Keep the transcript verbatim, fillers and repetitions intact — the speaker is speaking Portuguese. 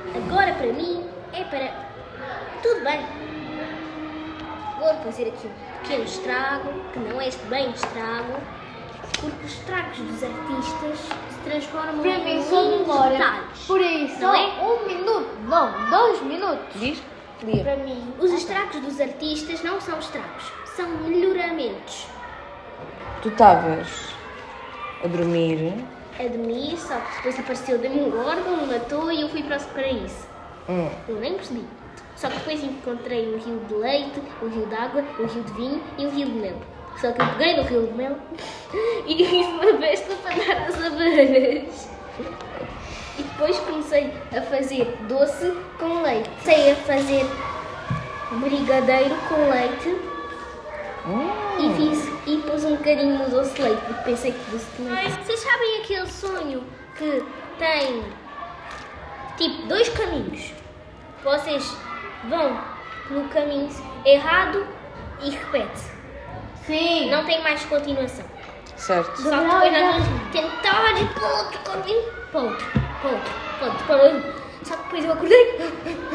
Agora para mim é para... Tudo bem. Vou fazer aqui um pequeno estrago, que não é este bem estrago, porque os estragos dos artistas se transformam Para em mim só muitos demora. detalhes. Por isso, Não só é? um minuto, não, dois minutos. Diz? Lia. Para mim. Os estragos dos artistas não são estragos, são melhoramentos. Tu estavas a dormir. A dormir, só que depois apareceu de mim um órgão, me matou e eu fui para o paraíso. Hum. Eu nem percebi. Só que depois encontrei um rio de leite, um rio de água, um rio de vinho e um rio de mel. Só que eu peguei no rio de mel e fiz uma festa para dar às abelhas. E depois comecei a fazer doce com leite. Comecei a fazer brigadeiro com leite Hum. e fiz e pus um bocadinho no doce de leite, porque pensei que doce de leite. Vocês sabem aquele sonho que tem tipo dois caminhos? Vocês vão no caminho errado e repete. Sim. Não tem mais continuação. Certo. Só que depois nós vamos tentar ir para outro caminho, para outro, para outro, para outro, para outro. Só que depois eu acordei